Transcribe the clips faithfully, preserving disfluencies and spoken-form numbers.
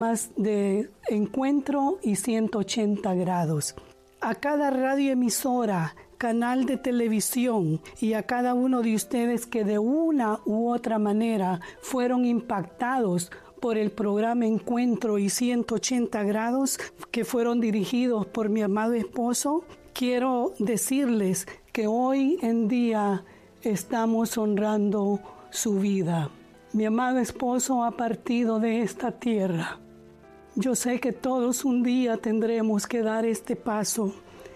más de Encuentro y ciento ochenta grados. A cada radioemisora, canal de televisión y a cada uno de ustedes que de una u otra manera fueron impactados por el programa Encuentro y ciento ochenta grados que fueron dirigidos por mi amado esposo, quiero decirles que hoy en día estamos honrando su vida. Mi amado esposo ha partido de esta tierra. Yo sé que todos un día tendremos que dar este paso,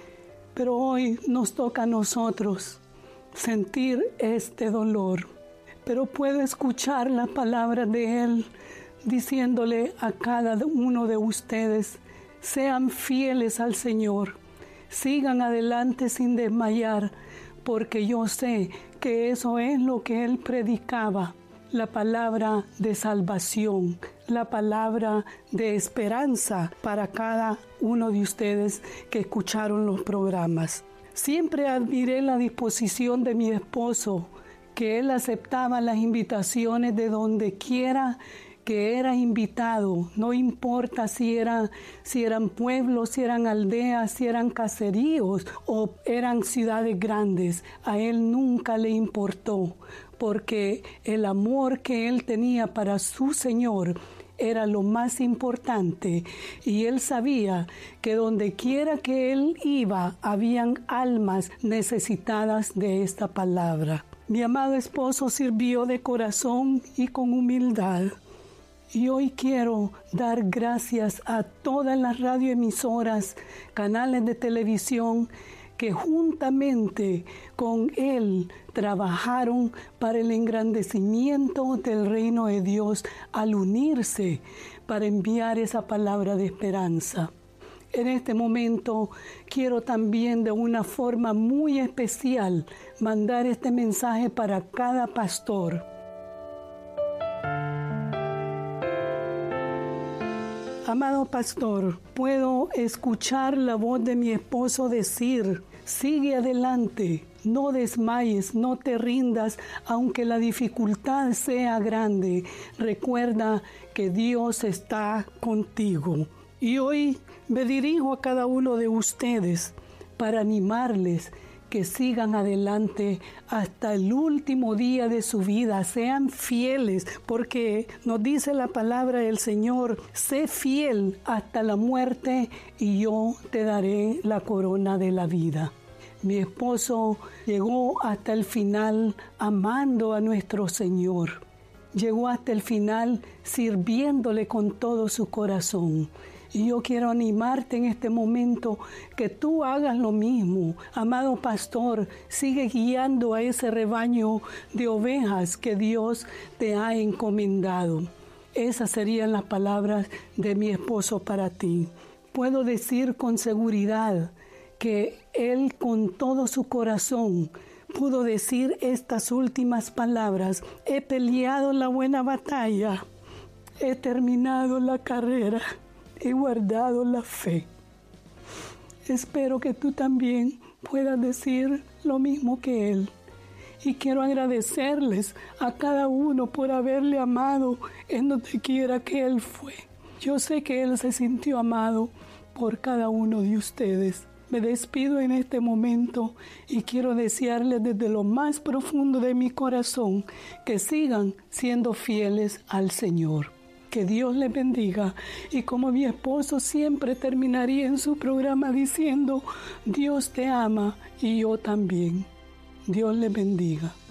pero hoy nos toca a nosotros sentir este dolor. Pero puedo escuchar la palabra de Él diciéndole a cada uno de ustedes, sean fieles al Señor, sigan adelante sin desmayar, porque yo sé que eso es lo que Él predicaba. La palabra de salvación, la palabra de esperanza para cada uno de ustedes que escucharon los programas. Siempre admiré la disposición de mi esposo, que él aceptaba las invitaciones de donde quiera que era invitado, no importa si, era, si eran pueblos, si eran aldeas, si eran caseríos o eran ciudades grandes. A él nunca le importó, porque el amor que él tenía para su Señor era lo más importante, y él sabía que donde quiera que él iba, habían almas necesitadas de esta palabra. Mi amado esposo sirvió de corazón y con humildad. Y hoy quiero dar gracias a todas las radioemisoras, canales de televisión que juntamente con él trabajaron para el engrandecimiento del reino de Dios al unirse para enviar esa palabra de esperanza. En este momento quiero también de una forma muy especial mandar este mensaje para cada pastor. Amado pastor, puedo escuchar la voz de mi esposo decir, sigue adelante, no desmayes, no te rindas, aunque la dificultad sea grande. Recuerda que Dios está contigo. Y hoy me dirijo a cada uno de ustedes para animarles que sigan adelante hasta el último día de su vida. Sean fieles, porque nos dice la palabra del Señor, sé fiel hasta la muerte y yo te daré la corona de la vida. Mi esposo llegó hasta el final amando a nuestro Señor. Llegó hasta el final sirviéndole con todo su corazón. Y yo quiero animarte en este momento que tú hagas lo mismo. Amado pastor, sigue guiando a ese rebaño de ovejas que Dios te ha encomendado. Esas serían las palabras de mi esposo para ti. Puedo decir con seguridad que él con todo su corazón pudo decir estas últimas palabras. He peleado la buena batalla, he terminado la carrera. He guardado la fe. Espero que tú también puedas decir lo mismo que él. Y quiero agradecerles a cada uno por haberle amado en donde quiera que él fue. Yo sé que él se sintió amado por cada uno de ustedes. Me despido en este momento y quiero desearles desde lo más profundo de mi corazón que sigan siendo fieles al Señor. Que Dios les bendiga. Y como mi esposo siempre terminaría en su programa diciendo, Dios te ama y yo también. Dios les bendiga.